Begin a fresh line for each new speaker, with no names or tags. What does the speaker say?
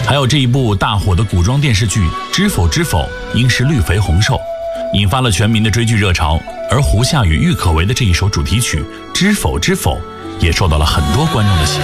还有这一部大火的古装电视剧《知否知否，应是绿肥红瘦》，引发了全民的追剧热潮。而胡夏与郁可唯的这一首主题曲《知否知否》也受到了很多观众的喜爱。